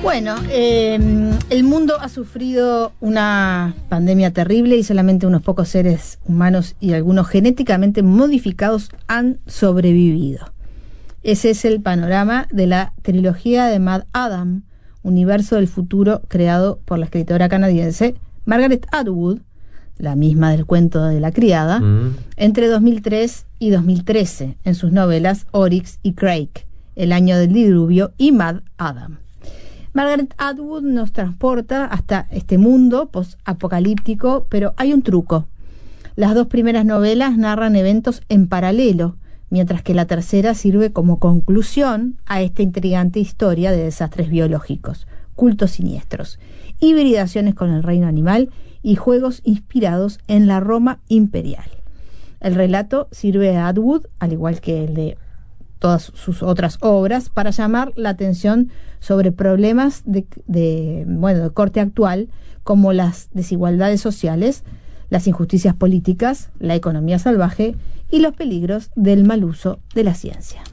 Bueno, el mundo ha sufrido una pandemia terrible y solamente unos pocos seres humanos y algunos genéticamente modificados han sobrevivido. Ese es el panorama de la trilogía de MaddAddam, Universo del Futuro, creado por la escritora canadiense Margaret Atwood, la misma del cuento de la criada, entre 2003 y 2013, en sus novelas Oryx y Crake, El año del diluvio y MaddAddam. Margaret Atwood nos transporta hasta este mundo post-apocalíptico, pero hay un truco. Las dos primeras novelas narran eventos en paralelo, mientras que la tercera sirve como conclusión a esta intrigante historia de desastres biológicos, cultos siniestros, hibridaciones con el reino animal y juegos inspirados en la Roma imperial. El relato sirve a Atwood, al igual que el de todas sus otras obras, para llamar la atención sobre problemas de corte actual, como las desigualdades sociales, las injusticias políticas, la economía salvaje y los peligros del mal uso de la ciencia.